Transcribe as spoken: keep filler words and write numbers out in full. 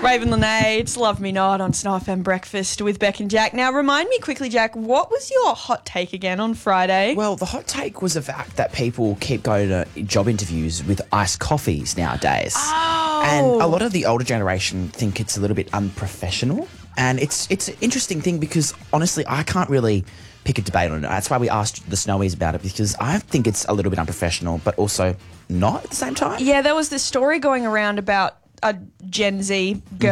Raven Lene, it's Love Me Not on Snow F M Breakfast with Beck and Jack. Now, remind me quickly, Jack, what was your hot take again on Friday? Well, the hot take was the fact that people keep going to job interviews with iced coffees nowadays. Oh. And a lot of the older generation think it's a little bit unprofessional. And it's it's an interesting thing because, honestly, I can't really pick a debate on it. That's why we asked the Snowies about it, because I think it's a little bit unprofessional, but also not at the same time. Yeah, there was this story going around about a Gen Z girl